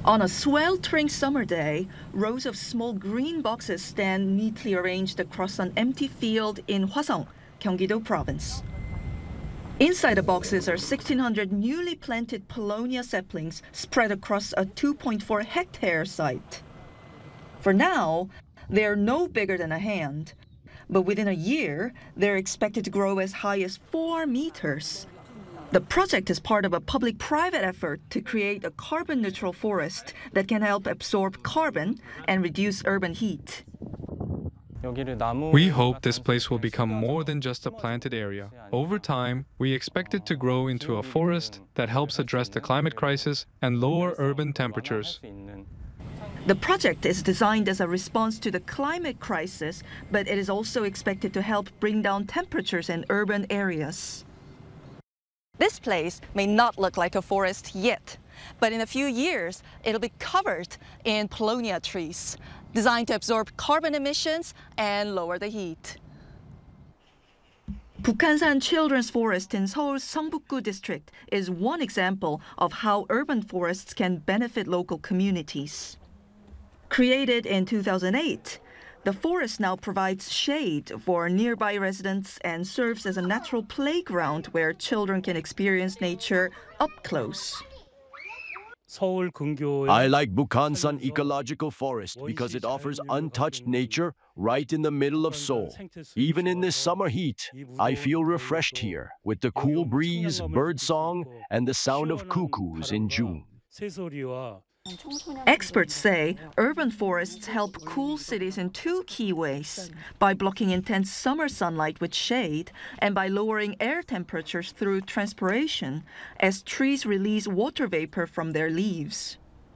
On a sweltering summer day, rows of small green boxes stand neatly arranged across an empty field in Hwaseong, Gyeonggi-do Province. Inside the boxes are 1,600 newly planted Paulownia saplings spread across a 2.4-hectare site. For now, they are no bigger than a hand, but within a year, they're expected to grow as high as 4 meters. The project is part of a public-private effort to create a carbon-neutral forest that can help absorb carbon and reduce urban heat. We hope this place will become more than just a planted area. Over time, we expect it to grow into a forest that helps address the climate crisis and lower urban temperatures. The project is designed as a response to the climate crisis, but it is also expected to help bring down temperatures in urban areas. This place may not look like a forest yet, but in a few years, it'll be covered in Paulownia trees, designed to absorb carbon emissions and lower the heat. Bukhansan Children's Forest in Seoul's Seongbuk-gu district is one example of how urban forests can benefit local communities. Created in 2008, the forest now provides shade for nearby residents and serves as a natural playground where children can experience nature up close. I like Bukhansan Ecological Forest because it offers untouched nature right in the middle of Seoul. Even in this summer heat, I feel refreshed here with the cool breeze, birdsong, and the sound of cuckoos in June. Experts say urban forests help cool cities in 2 key ways: by blocking intense summer sunlight with shade and by lowering air temperatures through transpiration, as trees release water vapor from their leaves.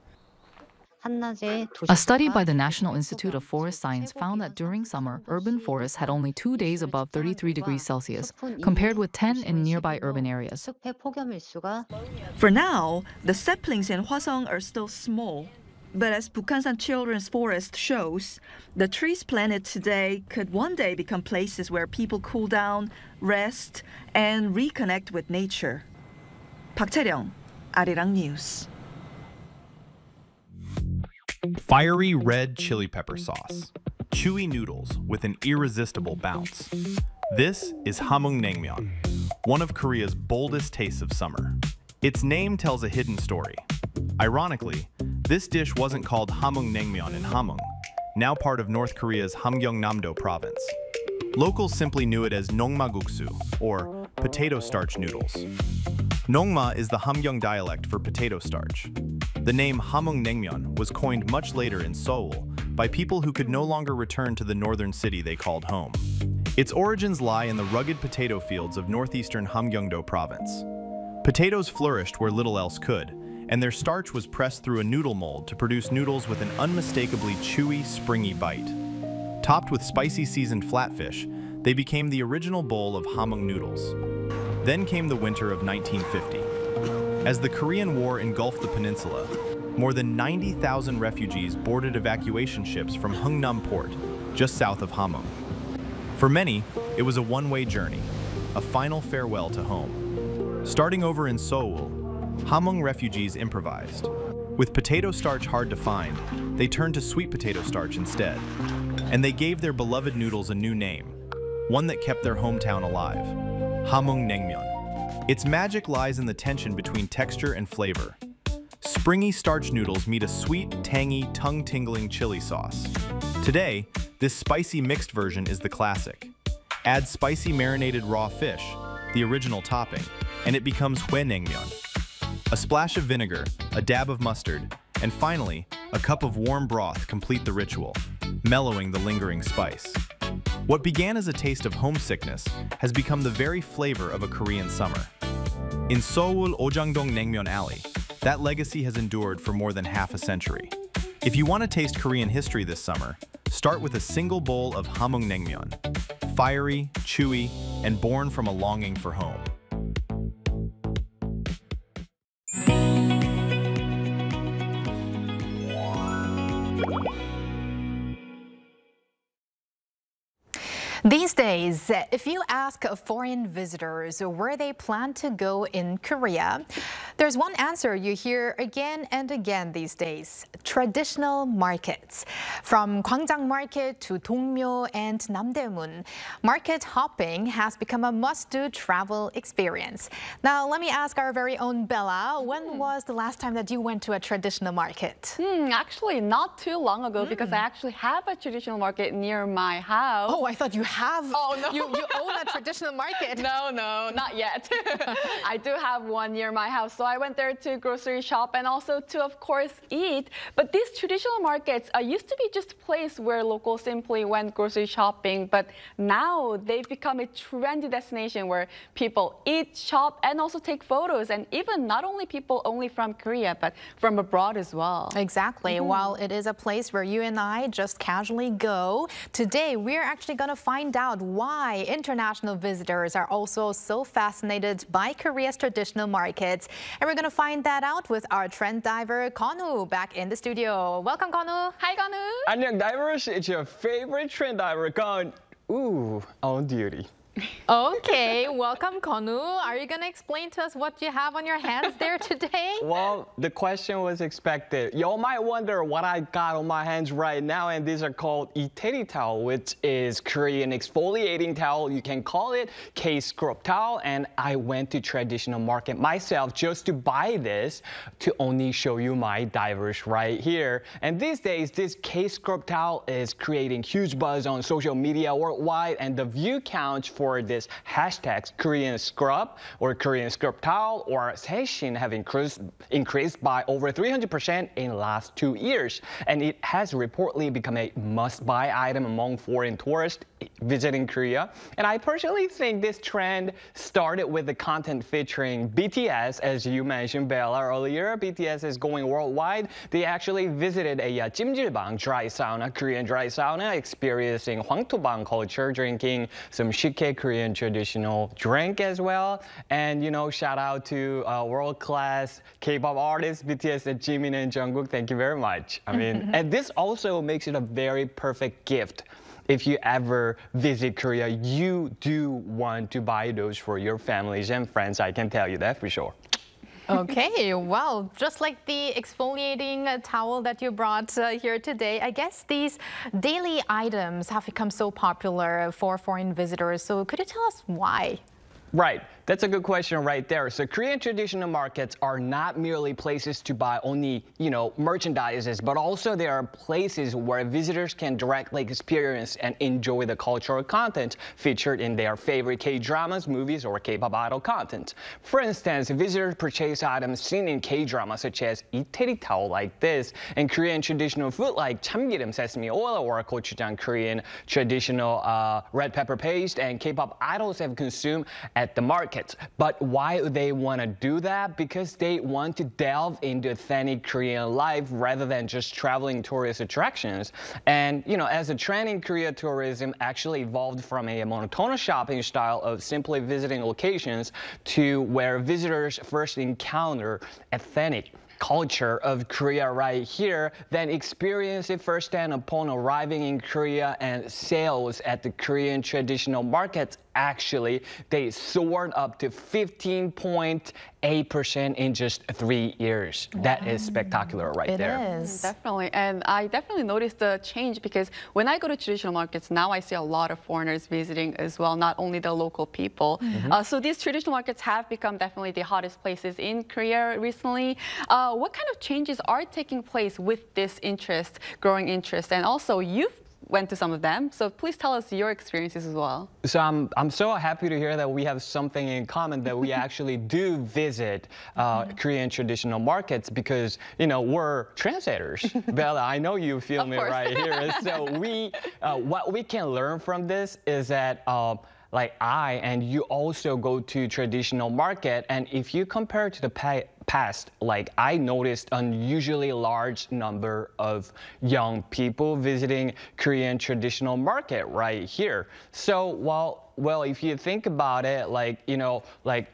A study by the National Institute of Forest Science found that during summer, urban forests had only 2 days above 33 degrees Celsius, compared with 10 in nearby urban areas. For now, the saplings in Hwaseong are still small. But as Bukhansan Children's Forest shows, the trees planted today could one day become places where people cool down, rest, and reconnect with nature. Park Chae-ryung, Arirang News. Fiery red chili pepper sauce. Chewy noodles with an irresistible bounce. This is hamung naengmyeon, one of Korea's boldest tastes of summer. Its name tells a hidden story. Ironically, this dish wasn't called hamung naengmyeon in Hamhung, now part of North Korea's Hamgyeongnam-do province. Locals simply knew it as nongma-guksu, or potato starch noodles. Nongma is the Hamgyong dialect for potato starch. The name hamung naengmyeon was coined much later in Seoul by people who could no longer return to the northern city they called home. Its origins lie in the rugged potato fields of northeastern Hamgyeongdo province. Potatoes flourished where little else could, and their starch was pressed through a noodle mold to produce noodles with an unmistakably chewy, springy bite. Topped with spicy seasoned flatfish, they became the original bowl of hamung noodles. Then came the winter of 1950. As the Korean War engulfed the peninsula, more than 90,000 refugees boarded evacuation ships from Hungnam Port, just south of Hamhung. For many, it was a one-way journey, a final farewell to home. Starting over in Seoul, Hamhung refugees improvised. With potato starch hard to find, they turned to sweet potato starch instead. And they gave their beloved noodles a new name, one that kept their hometown alive: hamung naengmyeon. Its magic lies in the tension between texture and flavor. Springy starch noodles meet a sweet, tangy, tongue-tingling chili sauce. Today, this spicy mixed version is the classic. Add spicy marinated raw fish, the original topping, and it becomes hue naengmyeon. A splash of vinegar, a dab of mustard, and finally, a cup of warm broth complete the ritual, mellowing the lingering spice. What began as a taste of homesickness has become the very flavor of a Korean summer. In Seoul Ojangdong Naengmyeon Alley, that legacy has endured for more than half a century. If you want to taste Korean history this summer, start with a single bowl of hamung naengmyeon, fiery, chewy, and born from a longing for home. These days, if you ask foreign visitors where they plan to go in Korea, there's one answer you hear again and again these days: traditional markets. From Gwangjang Market to Dongmyo and Namdaemun, market hopping has become a must-do travel experience. Now, let me ask our very own Bella, when was the last time that you went to a traditional market? Actually, not too long ago, because I actually have a traditional market near my house. Oh, I thought you have. Oh, no. You own a traditional market. No, not yet. I do have one near my house, so I went there to grocery shop and also to, of course, eat. But these traditional markets used to be just a place where locals simply went grocery shopping, but now they've become a trendy destination where people eat, shop, and also take photos, and even not only people only from Korea, but from abroad as well. Exactly. While it is a place where you and I just casually go, today we're actually going to find out why international visitors are also so fascinated by Korea's traditional markets. And we're going to find that out with our trend diver, Konu, back in the studio. Welcome, Konu. Hi, Konu. 안녕, divers. It's your favorite trend diver, Gon. Ooh, on duty. Okay, welcome, Konu. Are you going to explain to us what you have on your hands there today? Well, the question was expected. Y'all might wonder what I got on my hands right now, and these are called Iteri towel, which is Korean exfoliating towel. You can call it K-scrub towel, and I went to traditional market myself just to buy this to only show you my divers right here. And these days, this K-scrub towel is creating huge buzz on social media worldwide, and the view counts for this hashtags Korean scrub or Korean scrub towel or session have increased by over 300% in the last 2 years. And it has reportedly become a must-buy item among foreign tourists visiting Korea. And I personally think this trend started with the content featuring BTS, as you mentioned, Bella, earlier. BTS is going worldwide. They actually visited a Jimjilbang dry sauna, Korean dry sauna, experiencing Hwangtobang culture, drinking some shike Korean traditional drink as well. And, you know, shout out to world-class K-pop artists, BTS and Jimin and Jungkook. Thank you very much. I mean, and this also makes it a very perfect gift. If you ever visit Korea, you do want to buy those for your families and friends. I can tell you that for sure. Okay, well, just like the exfoliating towel that you brought here today, I guess these daily items have become so popular for foreign visitors. So could you tell us why? Right. That's a good question right there. So Korean traditional markets are not merely places to buy only, merchandises, but also they are places where visitors can directly experience and enjoy the cultural content featured in their favorite K-dramas, movies, or K-pop idol content. For instance, visitors purchase items seen in K-dramas such as Iteri towel like this, and Korean traditional food like chamgirim sesame oil or gochujang, Korean traditional red pepper paste, and K-pop idols have consumed at the market. But why do they want to do that? Because they want to delve into authentic Korean life rather than just traveling tourist attractions. And, as a trend in Korea, tourism actually evolved from a monotonous shopping style of simply visiting locations to where visitors first encounter authentic culture of Korea right here, then experience it firsthand upon arriving in Korea, and sales at the Korean traditional markets actually, they soared up to 15.8% in just 3 years. Wow. That is spectacular right there. It is. Definitely. And I definitely noticed the change because when I go to traditional markets, now I see a lot of foreigners visiting as well, not only the local people. So these traditional markets have become definitely the hottest places in Korea recently. What kind of changes are taking place with this interest, growing interest? And also, you've went to some of them, so please tell us your experiences as well. So I'm so happy to hear that we have something in common, that we actually do visit Korean traditional markets, because we're translators. Bella, I know you feel me right here. So what we can learn from this is that like I and you also go to traditional market, and if you compare to the past, like I noticed unusually large number of young people visiting Korean traditional market right here. So well, if you think about it,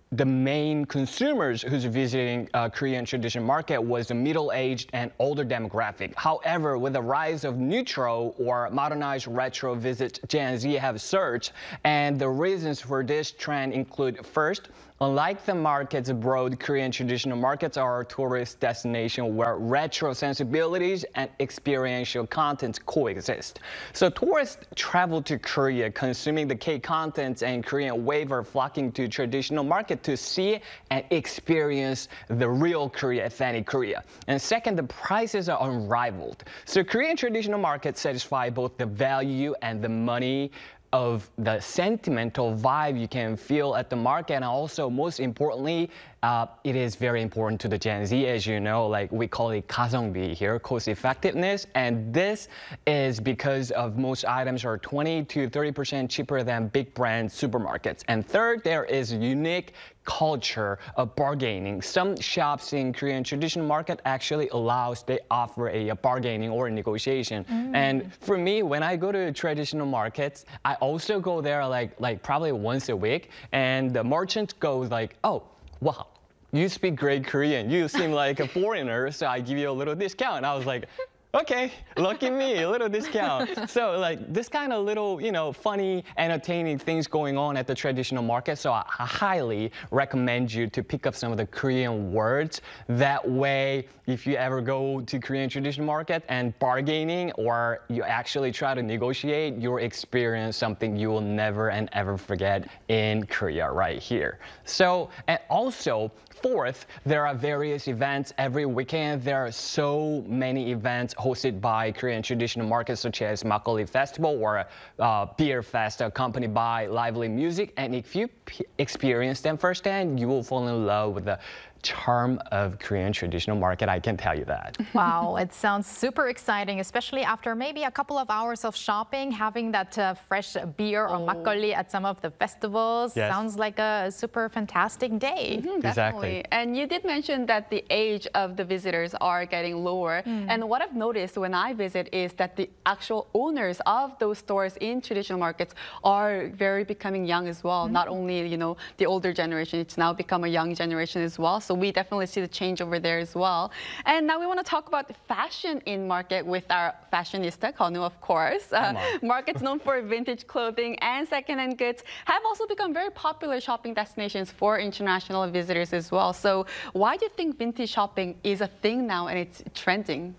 the main consumers who's visiting Korean traditional market was the middle-aged and older demographic. However, with the rise of neutral or modernized retro visits, Gen Z have surged, and the reasons for this trend include, first, unlike the markets abroad, Korean traditional markets are a tourist destination where retro sensibilities and experiential contents coexist. So tourists travel to Korea consuming the K-contents, and Korean wave are flocking to traditional market to see and experience the real Korea, authentic Korea. And second, the prices are unrivaled. So Korean traditional markets satisfy both the value and the money of the sentimental vibe you can feel at the market, and also most importantly, it is very important to the Gen Z, as you know, like we call it 가성비 here, cost effectiveness, and this is because of most items are 20 to 30% cheaper than big brand supermarkets. And third, there is a unique culture of bargaining. Some shops in Korean traditional market actually they offer a bargaining or a negotiation. And for me, when I go to traditional markets, I also go there like probably once a week, and the merchant goes like, oh, wow, you speak great Korean. You seem like a foreigner, so I give you a little discount. I was like, okay, lucky me, a little discount. So like this kind of little, funny, entertaining things going on at the traditional market. So I highly recommend you to pick up some of the Korean words. That way, if you ever go to Korean traditional market and bargaining, or you actually try to negotiate, you'll experience something you will never and ever forget in Korea right here. So, and also, fourth, there are various events every weekend. There are so many events hosted by Korean traditional markets, such as Makgeolli Festival or Beer Fest, accompanied by lively music. And if you experience them firsthand, you will fall in love with the charm of Korean traditional market, I can tell you that. Wow, it sounds super exciting, especially after maybe a couple of hours of shopping, having that fresh beer or makgeolli at some of the festivals. Yes. Sounds like a super fantastic day. Definitely. And you did mention that the age of the visitors are getting lower. And what I've noticed when I visit is that the actual owners of those stores in traditional markets are becoming young as well. Not only, the older generation, it's now become a young generation as well. So we definitely see the change over there as well. And now we want to talk about the fashion in market with our fashionista, Konu, of course. Markets known for vintage clothing and second-hand goods have also become very popular shopping destinations for international visitors as well. So why do you think vintage shopping is a thing now and it's trending?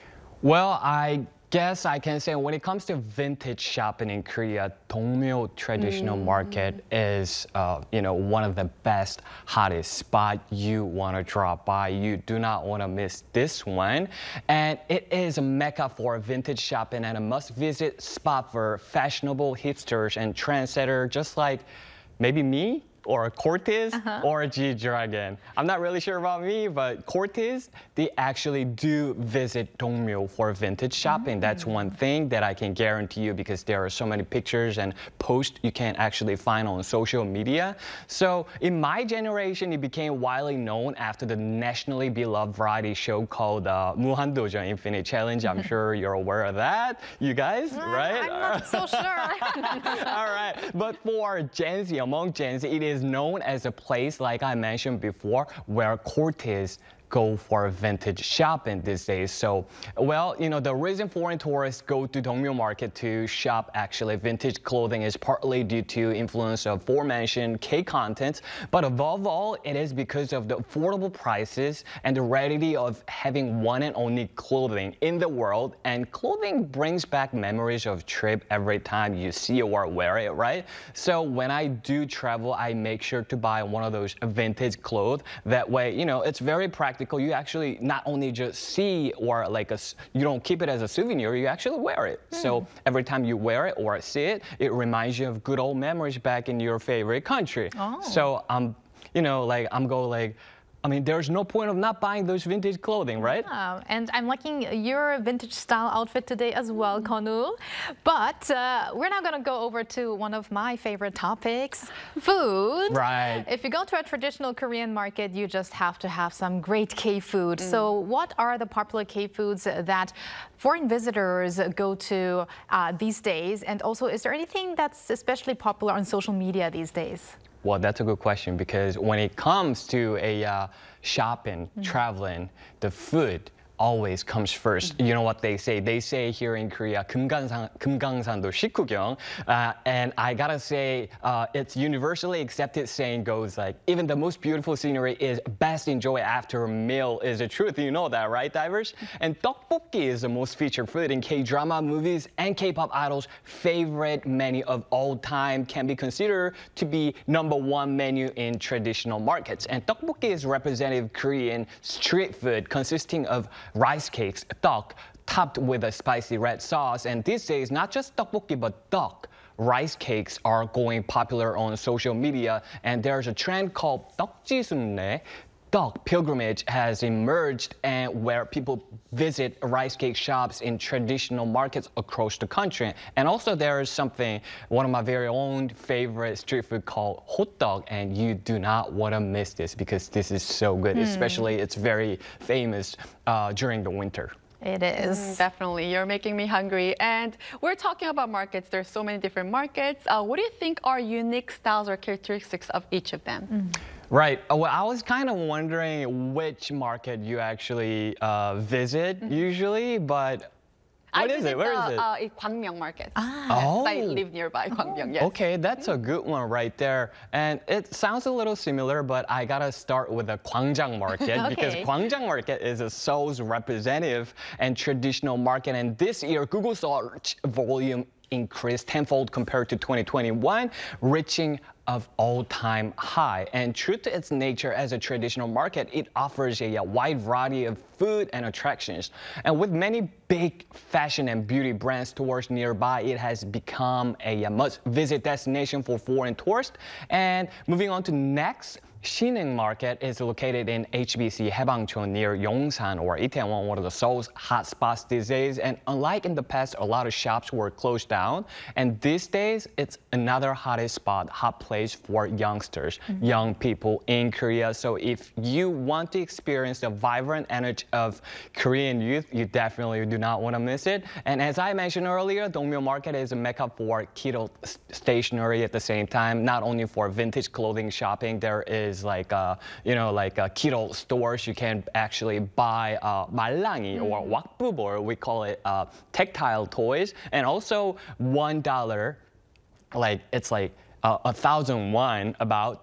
Well, I guess I can say when it comes to vintage shopping in Korea, Dongmyo traditional market is, one of the best, hottest spot you want to drop by. You do not want to miss this one. And it is a mecca for vintage shopping and a must-visit spot for fashionable hipsters and trendsetters, just like maybe me, or Cortez, or G-Dragon. I'm not really sure about me, but Cortez, they actually do visit Dongmyo for vintage shopping. That's one thing that I can guarantee you, because there are so many pictures and posts you can actually find on social media. So in my generation, it became widely known after the nationally beloved variety show called 무한도전 Infinite Challenge. I'm sure you're aware of that, you guys, right? I'm not so sure. All right, but for Gen Z, among Gen Z, it is known as a place, like I mentioned before, where Cortez go for vintage shopping these days. So, well, the reason foreign tourists go to Dongmyo Market to shop actually vintage clothing is partly due to influence of aforementioned K-contents, but above all, it is because of the affordable prices and the rarity of having one and only clothing in the world. And clothing brings back memories of trip every time you see or wear it, right? So when I do travel, I make sure to buy one of those vintage clothes. That way, it's very practical. You actually not only just see or you don't keep it as a souvenir, you actually wear it. So every time you wear it or see it, it reminds you of good old memories back in your favorite country. So there's no point of not buying those vintage clothing, right? Yeah, and I'm liking your vintage style outfit today as well, Konu. But we're now going to go over to one of my favorite topics, food. Right. If you go to a traditional Korean market, you just have to have some great K-food. So what are the popular K-foods that foreign visitors go to these days? And also, is there anything that's especially popular on social media these days? Well, that's a good question because when it comes to a shopping, traveling, the food always comes first. You know what they say? They say here in Korea, 금강산도 식후경. And I gotta say, it's universally accepted saying goes like, even the most beautiful scenery is best enjoyed after a meal is the truth. You know that, right, divers? And tteokbokki is the most featured food in K-drama movies and K-pop idols' favorite menu of all time, can be considered to be #1 menu in traditional markets. And tteokbokki is representative Korean street food consisting of rice cakes, tteok, topped with a spicy red sauce. And these days, not just tteokbokki, but tteok. Rice cakes are going popular on social media, and there's a trend called tteokjisunnae. Tteok pilgrimage has emerged, and where people visit rice cake shops in traditional markets across the country. And also there is something, one of my very own favorite street food called hotdog, and you do not want to miss this because this is so good, especially it's very famous during the winter. It is. Definitely. You're making me hungry. And we're talking about markets. There's so many different markets. What do you think are unique styles or characteristics of each of them? Right. Well, I was kind of wondering which market you actually visit usually, but what is it? Where is it? Gwangmyeong Market. Oh. I live nearby Gwangmyeong, yes. Okay, that's a good one right there. And it sounds a little similar, but I gotta start with the Gwangjang Market because Gwangjang Market is a Seoul's representative and traditional market. And this year, Google search volume increased tenfold compared to 2021, reaching of all-time high. And true to its nature as a traditional market, it offers a wide variety of food and attractions. And with many big fashion and beauty brand stores nearby, it has become a must-visit destination for foreign tourists. And moving on to next, Sineng Market is located in HBC Haebangchon near Yongsan or Itaewon, one of the Seoul's hot spots these days. And unlike in the past, a lot of shops were closed down. And these days, it's another hottest spot, hot place for youngsters, young people in Korea. So if you want to experience the vibrant energy of Korean youth, you definitely do not want to miss it. And as I mentioned earlier, Dongmyo Market is a mecca for Kidult stationery at the same time, not only for vintage clothing shopping. There is like Kidult stores. You can actually buy 말랑이 or wakbubor, we call it tactile toys, and also $1, like it's like 1,000 won, about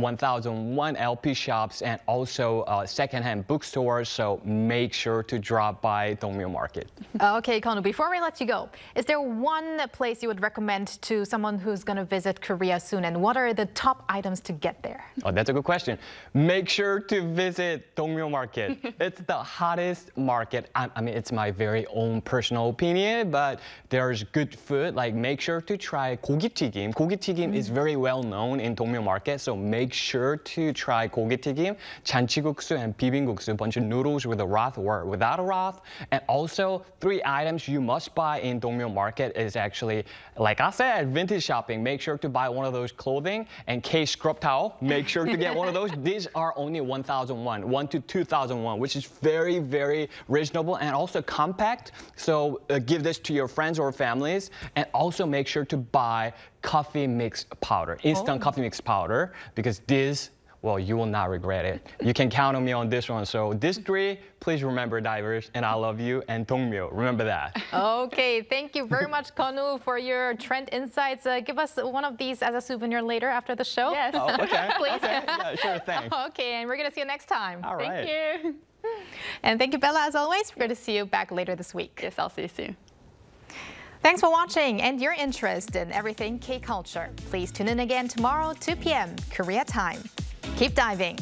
1,001 LP shops, and also secondhand bookstores. So make sure to drop by Dongmyo Market. Okay, Konu, before we let you go, is there one place you would recommend to someone who's going to visit Korea soon? And what are the top items to get there? Oh, that's a good question. Make sure to visit Dongmyo Market. It's the hottest market. I mean, it's my very own personal opinion, but there's good food. Like, make sure to try 고기튀김. 고기튀김 is very well known in Dongmyo Market, so make sure to try 고기튀김, 잔치국수, and 비빔국수, a bunch of noodles with a broth or without a broth. And also, 3 items you must buy in Dongmyo Market is actually, like I said, vintage shopping. Make sure to buy one of those clothing, and K scrub towel. Make sure to get one of those. These are only 1,000 won, 1 to 2,000 won, which is very, very reasonable and also compact. So give this to your friends or families, and also make sure to buy coffee mix powder, instant coffee mix powder, because this, well, you will not regret it. You can count on me on this one. So these 3, please remember, divers, and I love you, and Dongmyo, remember that. Okay, thank you very much, Konu, for your trend insights. Give us one of these as a souvenir later after the show. Yes. Oh, okay. Please. Okay. Yeah, sure thing. Okay, and we're going to see you next time. All right. Thank you. And thank you, Bella, as always. We're going to see you back later this week. Yes, I'll see you soon. Thanks for watching and your interest in everything K-culture. Please tune in again tomorrow, 2 p.m. Korea time. Keep diving.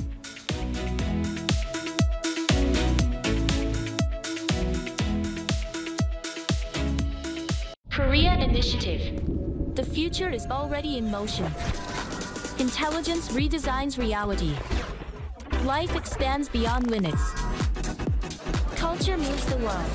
Korea Initiative. The future is already in motion. Intelligence redesigns reality. Life expands beyond limits. Culture moves the world.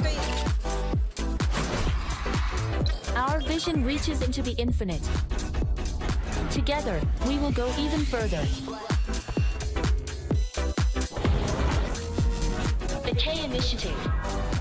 Our vision reaches into the infinite. Together, we will go even further. The K Initiative.